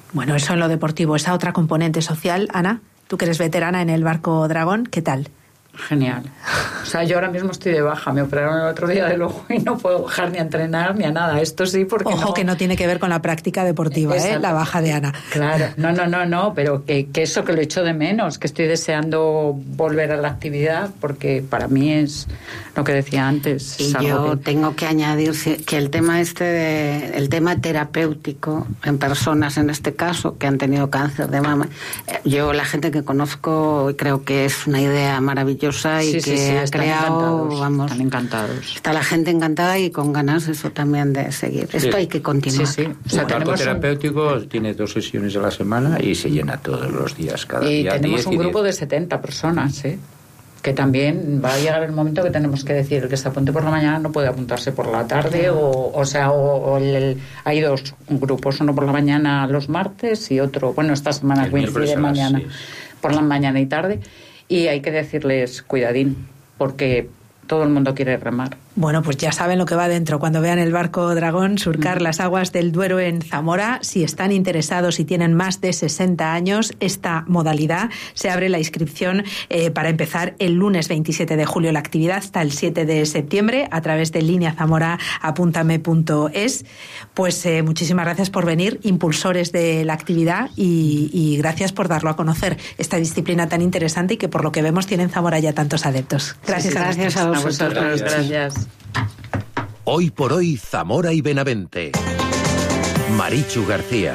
Bueno, eso en lo deportivo. Esa otra componente social, Ana, tú que eres veterana en el Barco Dragón, ¿qué tal? Genial. O sea, yo ahora mismo estoy de baja. Me operaron el otro día del ojo y no puedo bajar ni a entrenar ni a nada. Esto sí, porque Ojo, que no tiene que ver con la práctica deportiva, la baja de Ana. Claro, no, pero que eso que lo echo de menos, que estoy deseando volver a la actividad, porque para mí es lo que decía antes. Y yo tengo que añadir que el tema el tema terapéutico en personas, en este caso, que han tenido cáncer de mama, yo la gente que conozco creo que es una idea maravillosa y que ha creado, están encantados. Está la gente encantada y con ganas eso también de seguir. Esto hay que continuar. O sea, el barco terapéutico tiene 2 sesiones a la semana y se llena todos los días, cada día. Y tenemos un grupo de 70 personas, que también va a llegar el momento que tenemos que decir, el que se apunte por la mañana no puede apuntarse por la tarde, hay 2 grupos, uno por la mañana los martes y otro, bueno, esta semana coincide mañana, por la mañana y tarde. Y hay que decirles cuidadín, porque todo el mundo quiere remar. Bueno, pues ya saben lo que va dentro. Cuando vean el Barco Dragón surcar las aguas del Duero en Zamora, si están interesados y tienen más de 60 años, esta modalidad se abre la inscripción para empezar el lunes 27 de julio la actividad hasta el 7 de septiembre a través de lineazamora.apúntame.es. Pues muchísimas gracias por venir, impulsores de la actividad, y gracias por darlo a conocer, esta disciplina tan interesante y que por lo que vemos tiene en Zamora ya tantos adeptos. Gracias, gracias a vosotros. Gracias. Hoy por hoy, Zamora y Benavente. Marichu García.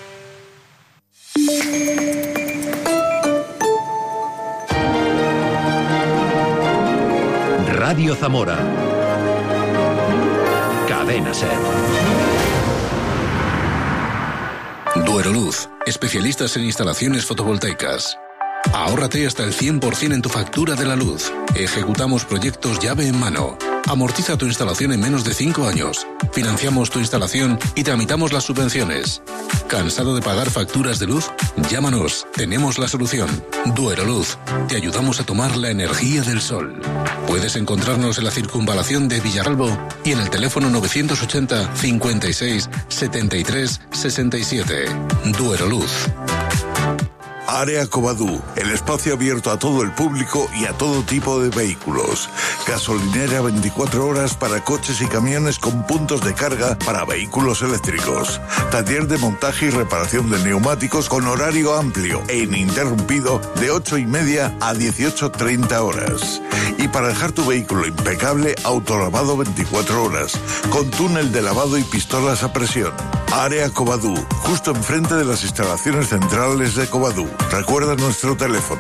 Radio Zamora. Cadena SER. Dueroluz, especialistas en instalaciones fotovoltaicas. Ahórrate hasta el 100% en tu factura de la luz. Ejecutamos proyectos llave en mano. Amortiza tu instalación en menos de 5 años. Financiamos tu instalación y tramitamos las subvenciones. ¿Cansado de pagar facturas de luz? Llámanos, tenemos la solución. Dueroluz, te ayudamos a tomar la energía del sol. Puedes encontrarnos en la circunvalación de Villaralbo y en el teléfono 980 56 73 67. Dueroluz. Área Covadú, el espacio abierto a todo el público y a todo tipo de vehículos. Gasolinera 24 horas para coches y camiones con puntos de carga para vehículos eléctricos. Taller de montaje y reparación de neumáticos con horario amplio e ininterrumpido de 8:30 a 18:30 horas. Y para dejar tu vehículo impecable, autolavado 24 horas, con túnel de lavado y pistolas a presión. Área Covadú, justo enfrente de las instalaciones centrales de Covadú. Recuerda nuestro teléfono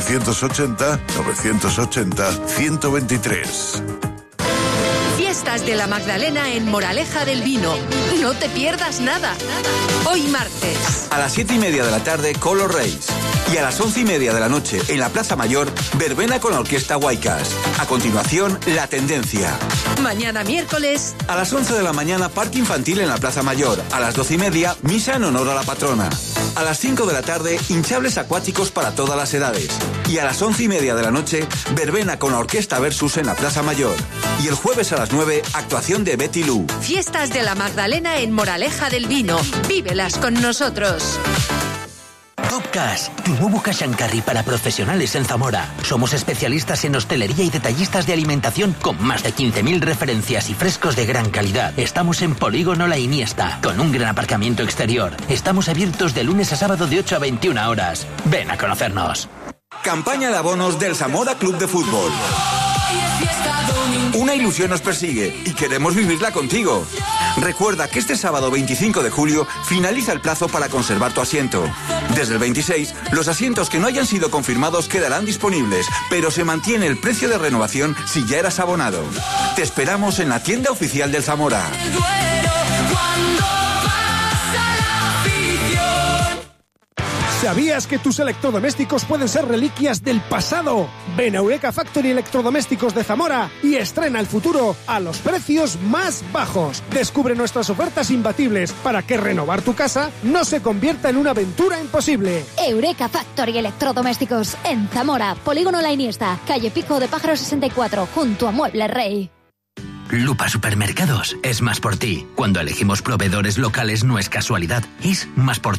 980-123. Fiestas de la Magdalena en Moraleja del Vino. No te pierdas nada. Hoy martes. A las 7:30 de la tarde, Color Race. Y a las 11:30 de la noche, en la Plaza Mayor, verbena con la Orquesta Huaycas. A continuación, La Tendencia. Mañana miércoles. A las 11 de la mañana, parque infantil en la Plaza Mayor. A las 12:30, misa en honor a la patrona. A las 5 de la tarde, hinchables acuáticos para todas las edades. Y a las 11:30 de la noche, verbena con la Orquesta Versus en la Plaza Mayor. Y el jueves a las 9, actuación de Betty Lou. Fiestas de la Magdalena en Moraleja del Vino. Vívelas con nosotros. Top Cash, tu nuevo cash and carry para profesionales en Zamora. Somos especialistas en hostelería y detallistas de alimentación con más de 15.000 referencias y frescos de gran calidad. Estamos en Polígono La Iniesta, con un gran aparcamiento exterior. Estamos abiertos de lunes a sábado de 8 a 21 horas. Ven a conocernos. Campaña de abonos del Zamora Club de Fútbol. Una ilusión nos persigue y queremos vivirla contigo. Recuerda que este sábado 25 de julio finaliza el plazo para conservar tu asiento. Desde el 26, los asientos que no hayan sido confirmados quedarán disponibles, pero se mantiene el precio de renovación si ya eras abonado. Te esperamos en la tienda oficial del Zamora. ¿Sabías que tus electrodomésticos pueden ser reliquias del pasado? Ven a Eureka Factory Electrodomésticos de Zamora y estrena el futuro a los precios más bajos. Descubre nuestras ofertas imbatibles para que renovar tu casa no se convierta en una aventura imposible. Eureka Factory Electrodomésticos en Zamora, Polígono La Iniesta, calle Pico de Pájaro 64, junto a Mueble Rey. Lupa Supermercados es más por ti. Cuando elegimos proveedores locales no es casualidad, es más por ti.